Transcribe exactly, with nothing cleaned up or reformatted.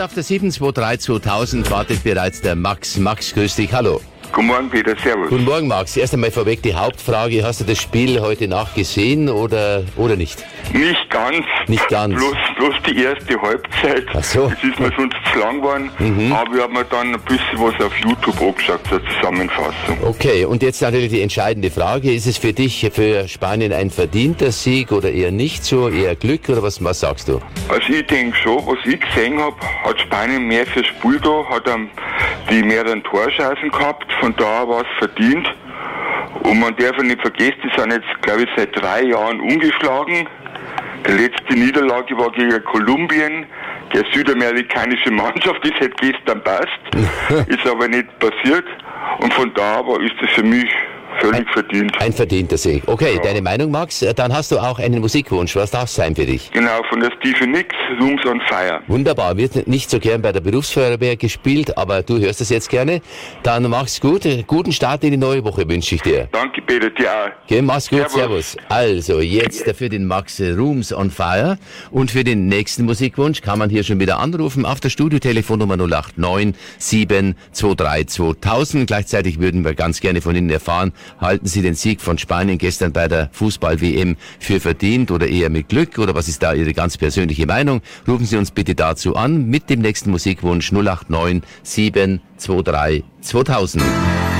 auf der sieben zwei drei zweitausend wartet bereits der Max. Max, grüß dich, hallo. Guten Morgen, Peter, servus. Guten Morgen, Max. Erst einmal vorweg die Hauptfrage. Hast du das Spiel heute Nacht gesehen oder, oder nicht? Nicht ganz. Nicht ganz. Bloß, bloß die erste Halbzeit. Ach so. Das ist mir sonst zu lang geworden. Mhm. Aber ich habe mir dann ein bisschen was auf YouTube angeschaut, zur Zusammenfassung. Okay, und jetzt natürlich die entscheidende Frage. Ist es für dich, für Spanien ein verdienter Sieg oder eher nicht so, eher Glück oder was, was sagst du? Also ich denke schon, was ich gesehen habe, hat Spanien mehr fürs Spiel da, hat um, die mehreren Torchancen gehabt, von da war es verdient. Und man darf ja nicht vergessen, die sind jetzt, glaube ich, seit drei Jahren ungeschlagen. Die letzte Niederlage war gegen Kolumbien, der südamerikanische Mannschaft, das hätte gestern passt, ist aber nicht passiert. Und von da aber ist es für mich völlig ein, verdient. Ein verdienter Sieg. Okay, ja. Deine Meinung, Max? Dann hast du auch einen Musikwunsch. Was darf es sein für dich? Genau, von der Stevie Nicks, Rooms on Fire. Wunderbar. Wird nicht so gern bei der Berufsfeuerwehr gespielt, aber du hörst das jetzt gerne. Dann mach's gut. Guten Start in die neue Woche wünsche ich dir. Danke, Peter, dir auch. Okay, mach's gut. Servus. Servus. Also, jetzt dafür den Max Rooms on Fire. Und für den nächsten Musikwunsch kann man hier schon wieder anrufen auf der Studiotelefonnummer null acht neun sieben zwei drei zweitausend. Gleichzeitig würden wir ganz gerne von Ihnen erfahren, halten Sie den Sieg von Spanien gestern bei der Fußball-W M für verdient oder eher mit Glück? Oder was ist da Ihre ganz persönliche Meinung? Rufen Sie uns bitte dazu an mit dem nächsten Musikwunsch null acht neun sieben zwei drei zweitausend.